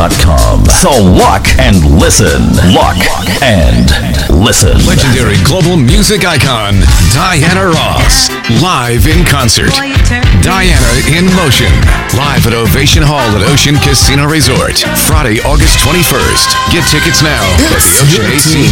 Diana.com. So lock and listen. Lock and listen. Legendary global music icon, Diana Ross. Live in concert. Diana in Motion. Live at Ovation Hall at Ocean Casino Resort. Friday, August 21st. Get tickets now at